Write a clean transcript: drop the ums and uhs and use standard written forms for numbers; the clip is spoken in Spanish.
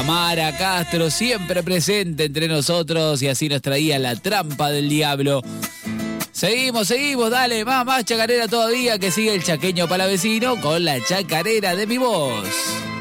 Tamara Castro, siempre presente entre nosotros, y así nos traía La Trampa del Diablo. Seguimos, dale, más chacarera todavía, que sigue el chaqueño palavecino con la chacarera de mi voz.